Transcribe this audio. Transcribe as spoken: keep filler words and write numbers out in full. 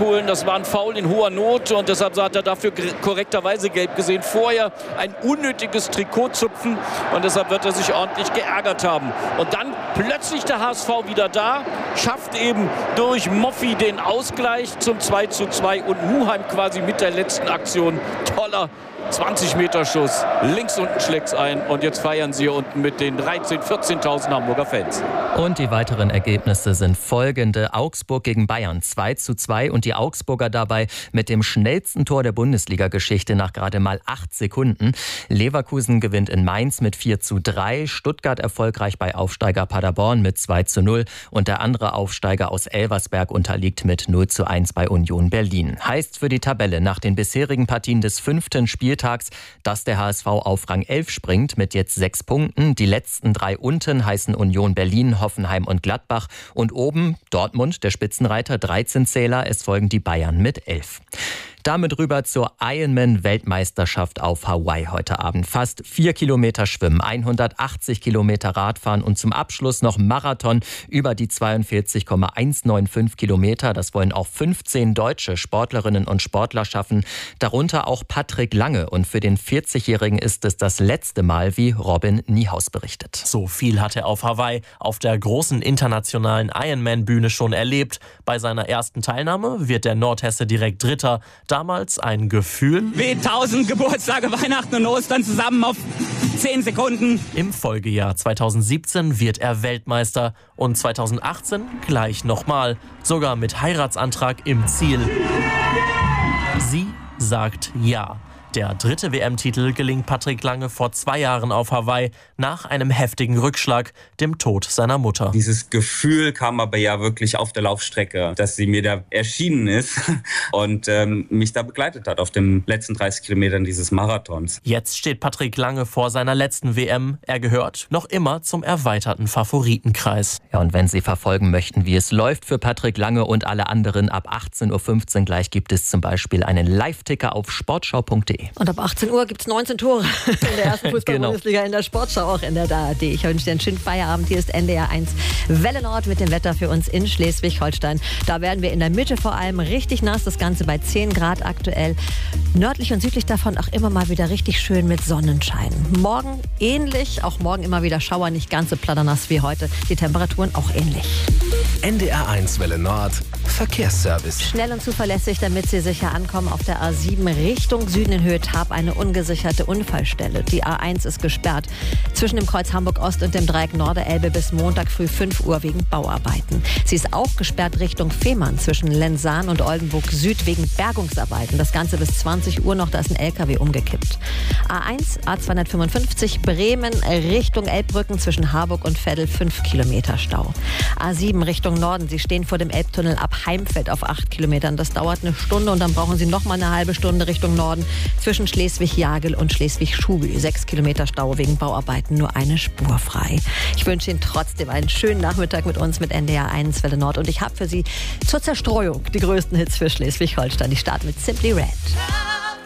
zurückholen. Das war ein Foul in hoher Not und deshalb hat er dafür korrekterweise gelb gesehen. Vorher ein unnötiges Trikot zupfen und deshalb wird er sich ordentlich geärgert haben. Und dann plötzlich der H S V wieder da, schafft eben durch Moffi den Ausgleich zum zwei zu zwei und Muheim quasi mit der letzten Aktion. Toller zwanzig Meter Schuss, links unten schlägt's ein und jetzt feiern sie hier unten mit den dreizehntausend, vierzehntausend Hamburger Fans. Und die weiteren Ergebnisse sind folgende: Augsburg gegen Bayern zwei zu zwei und die Augsburger dabei mit dem schnellsten Tor der Bundesliga-Geschichte nach gerade mal acht Sekunden. Leverkusen gewinnt in Mainz mit vier zu drei, Stuttgart erfolgreich bei Aufsteiger Paderborn mit zwei zu null und der andere Aufsteiger aus Elversberg unterliegt mit null zu eins bei Union Berlin. Heißt für die Tabelle nach den bisherigen Partien des fünften Spieltags, dass der H S V auf Rang elf springt mit jetzt sechs Punkten. Die letzten drei unten heißen Union Berlin, Hoffenheim und Gladbach. Und oben Dortmund, der Spitzenreiter, dreizehn Zähler. Es folgen die Bayern mit elf. Damit rüber zur Ironman-Weltmeisterschaft auf Hawaii heute Abend. Fast vier Kilometer Schwimmen, hundertachtzig Kilometer Radfahren und zum Abschluss noch Marathon über die zweiundvierzig Komma hundertfünfundneunzig Kilometer. Das wollen auch fünfzehn deutsche Sportlerinnen und Sportler schaffen, darunter auch Patrick Lange. Und für den vierzigjährigen ist es das letzte Mal, wie Robin Niehaus berichtet. So viel hat er auf Hawaii auf der großen internationalen Ironman-Bühne schon erlebt. Bei seiner ersten Teilnahme wird der Nordhesse direkt Dritter. Damals ein Gefühl wie tausend Geburtstage, Weihnachten und Ostern zusammen auf zehn Sekunden. Im Folgejahr zweitausendsiebzehn wird er Weltmeister und zweitausendachtzehn gleich nochmal, sogar mit Heiratsantrag im Ziel. Sie sagt ja. Der dritte W M-Titel gelingt Patrick Lange vor zwei Jahren auf Hawaii nach einem heftigen Rückschlag, dem Tod seiner Mutter. Dieses Gefühl kam aber ja wirklich auf der Laufstrecke, dass sie mir da erschienen ist und ähm, mich da begleitet hat auf den letzten dreißig Kilometern dieses Marathons. Jetzt steht Patrick Lange vor seiner letzten W M. Er gehört noch immer zum erweiterten Favoritenkreis. Ja, und wenn Sie verfolgen möchten, wie es läuft für Patrick Lange und alle anderen, ab achtzehn Uhr fünfzehn gleich gibt es zum Beispiel einen Live-Ticker auf sportschau punkt de. Und ab achtzehn Uhr gibt es neunzehn Tore in der ersten Fußball-Bundesliga in der Sportschau, auch in der D A R D. Ich wünsche dir einen schönen Feierabend. Hier ist N D R eins Welle Nord mit dem Wetter für uns in Schleswig-Holstein. Da werden wir in der Mitte vor allem richtig nass, das Ganze bei zehn Grad aktuell. Nördlich und südlich davon auch immer mal wieder richtig schön mit Sonnenschein. Morgen ähnlich, auch morgen immer wieder Schauer, nicht ganz so platternass wie heute. Die Temperaturen auch ähnlich. N D R eins Welle Nord, Verkehrsservice. Schnell und zuverlässig, damit Sie sicher ankommen auf der A sieben Richtung Süden in Höhe Tarp, eine ungesicherte Unfallstelle. Die A eins ist gesperrt zwischen dem Kreuz Hamburg-Ost und dem Dreieck Norderelbe bis Montag früh fünf Uhr wegen Bauarbeiten. Sie ist auch gesperrt Richtung Fehmarn zwischen Lensahn und Oldenburg Süd wegen Bergungsarbeiten. Das Ganze bis zwanzig Uhr noch, da ist ein L K W umgekippt. A eins, A zweihundertfünfundfünfzig Bremen Richtung Elbbrücken zwischen Harburg und Veddel fünf Kilometer Stau. A sieben Richtung Norden, Sie stehen vor dem Elbtunnel ab Heimfeld auf acht Kilometern. Das dauert eine Stunde und dann brauchen Sie noch mal eine halbe Stunde Richtung Norden zwischen Schleswig-Jagel und Schleswig-Schubü. Sechs Kilometer Stau wegen Bauarbeiten, nur eine Spur frei. Ich wünsche Ihnen trotzdem einen schönen Nachmittag mit uns mit N D R eins Welle Nord und ich habe für Sie zur Zerstreuung die größten Hits für Schleswig-Holstein. Ich starte mit Simply Red.